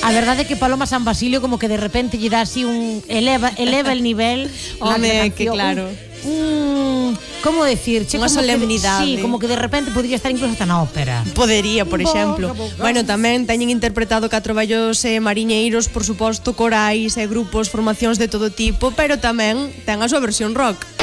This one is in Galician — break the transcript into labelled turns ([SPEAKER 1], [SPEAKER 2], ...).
[SPEAKER 1] A verdade é que Paloma San Basilio como que de repente lle dá así un eleva el nivel.
[SPEAKER 2] Home, que claro.
[SPEAKER 1] Como decir,
[SPEAKER 2] unha solemnidade.
[SPEAKER 1] Sí, como que de repente podría estar incluso hasta na ópera.
[SPEAKER 2] Podería, por exemplo. Bueno, tamén teñen interpretado catroballos e mariñeiros, por suposto, corais e grupos, formacións de todo tipo, pero tamén ten a súa versión rock.